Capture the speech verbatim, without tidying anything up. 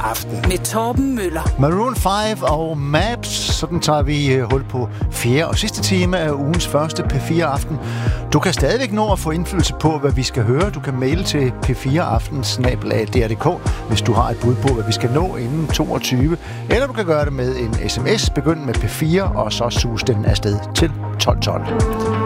Aften med Torben Møller. Maroon fem og Maps. Sådan tager vi hul på fjerde og sidste time af ugens første P fire Aften. Du kan stadigvæk nå at få indflydelse på, hvad vi skal høre. Du kan maile til p fire aften snabel-a d r punktum d k, hvis du har et bud på, hvad vi skal nå inden toogtyve. Eller du kan gøre det med en sms. Begynd med P fire, og så sus den afsted til tolv tolv.